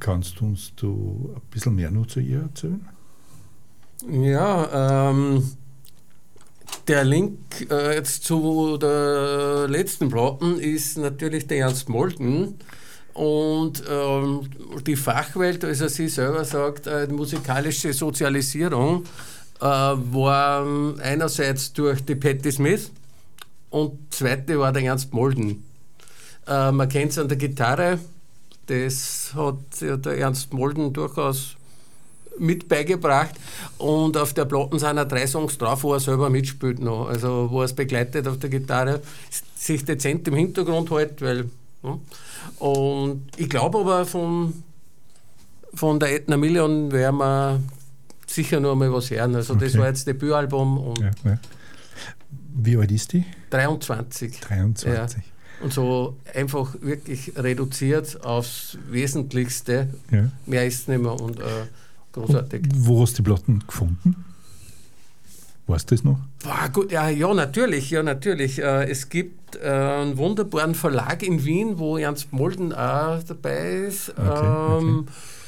Kannst du uns ein bisschen mehr noch zu ihr erzählen? Ja, der Link jetzt zu der letzten Platten ist natürlich der Ernst Molden. Und die Fachwelt, also sie selber sagt, die musikalische Sozialisierung war einerseits durch die Patti Smith und zweite war der Ernst Molden. Man kennt es an der Gitarre, das hat ja der Ernst Molden durchaus mit beigebracht, und auf der Platten sind auch 3 Songs drauf, wo er selber mitspielt noch, also wo er es begleitet auf der Gitarre, sich dezent im Hintergrund hält, weil und ich glaube aber von der Edna Million werden wir sicher noch mal was hören. Also das war jetzt Debütalbum. Und ja. Wie alt ist die? 23. 23. Ja. Und so einfach wirklich reduziert aufs Wesentlichste. Ja. Mehr ist nicht mehr und großartig. Und wo hast du die Platten gefunden? Weißt du das noch? Gut, ja, natürlich. Es gibt einen wunderbaren Verlag in Wien, wo Ernst Molden auch dabei ist. Okay.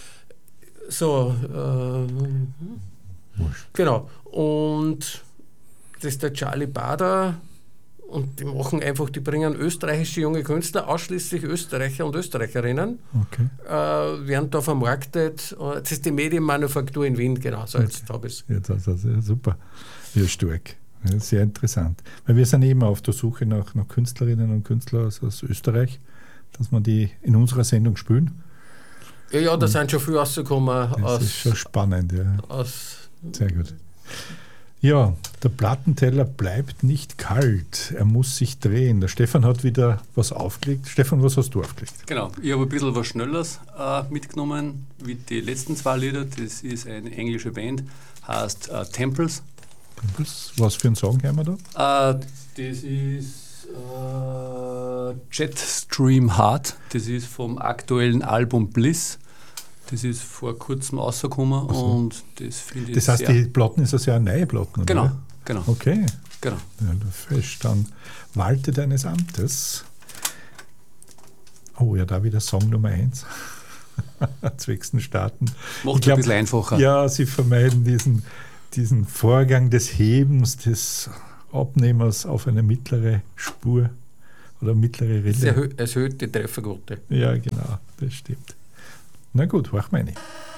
Genau. Und das ist der Charlie Bader. Und die bringen österreichische junge Künstler, ausschließlich Österreicher und Österreicherinnen, werden da vermarktet. Das ist die Medienmanufaktur in Wien, genau. So, jetzt habe ich es. Ja, super. Ja, stark. Ja, sehr interessant. Weil wir sind eben auf der Suche nach Künstlerinnen und Künstlern aus Österreich, dass wir die in unserer Sendung spielen. Ja, da sind schon viele rausgekommen. Das ist schon spannend, ja. Sehr gut. Ja, der Plattenteller bleibt nicht kalt. Er muss sich drehen. Der Stefan hat wieder was aufgelegt. Stefan, was hast du aufgelegt? Genau, ich habe ein bisschen was Schnelleres mitgenommen wie die letzten 2 Lieder. Das ist eine englische Band, heißt Temples. Was für einen Song haben wir da? Das ist Jetstream Heart. Das ist vom aktuellen Album Bliss. Das ist vor kurzem rausgekommen und das finde ich Das heißt, die Platten ist also eine neue Platten, genau, oder? Genau. Okay. Genau. Ja, fest, dann walte deines Amtes. Oh ja, da wieder Song Nummer 1. Zwecks Starten. Macht es ein bisschen einfacher. Ja, sie vermeiden diesen Vorgang des Hebens, des Abnehmers auf eine mittlere Spur oder mittlere Rille. Es erhöht die Trefferquote. Ja, genau, das stimmt. Na gut, horch mal rein.